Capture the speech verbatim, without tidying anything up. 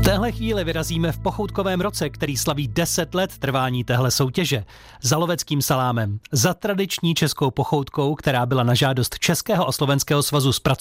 téhle chvíli vyrazíme v pochoutkovém roce, který slaví deset let trvání téhle soutěže. Za loveckým salámem, za tradiční českou pochoutkou, která byla na žádost Českého a Slovenského svazu zpracována